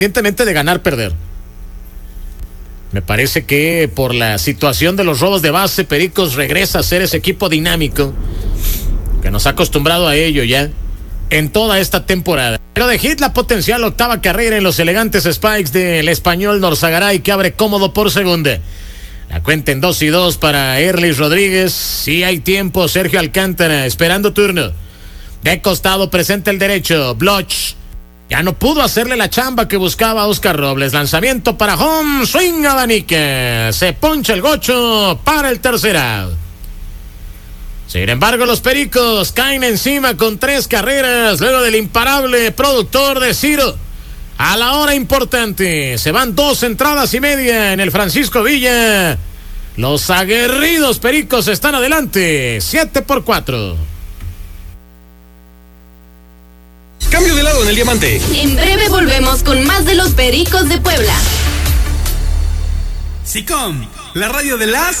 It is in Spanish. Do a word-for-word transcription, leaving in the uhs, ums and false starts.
independientemente de ganar, perder. Me parece que por la situación de los robos de base, Pericos regresa a ser ese equipo dinámico que nos ha acostumbrado a ello ya en toda esta temporada. Pero de hit la potencial octava carrera en los elegantes spikes del español Norzagaray, que abre cómodo por segunda. La cuenta en dos y dos para Erlis Rodríguez. Sí hay tiempo, Sergio Alcántara esperando turno. De costado presenta el derecho, Bloch. Ya no pudo hacerle la chamba que buscaba Oscar Robles. Lanzamiento para home, swing a Danique. Se poncha el gocho para el tercer out. Sin embargo, los Pericos caen encima con tres carreras luego del imparable productor de Ciro. A la hora importante, se van dos entradas y media en el Francisco Villa. Los aguerridos Pericos están adelante, siete por cuatro. Cambio de lado en el diamante. En breve volvemos con más de los Pericos de Puebla. SICOM, la radio de las